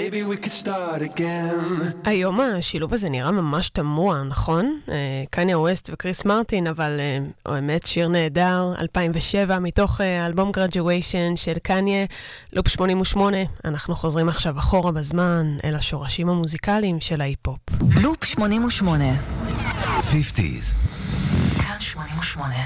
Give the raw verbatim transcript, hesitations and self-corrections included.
maybe we could start again. היום השילוב הזה נראה ממש תמוה, נכון? קניה ווסט וקריס מרטין, אבל האמת שיר נהדר, אלפיים ושבע, מתוך האלבום Graduation של קניה, לופ שמונים ושמונה. אנחנו חוזרים עכשיו אחורה בזמן אל השורשים המוזיקליים של ההיפ-הופ. לופ שמונים ושמונה. חמישים. כאן שמונים ושמונה.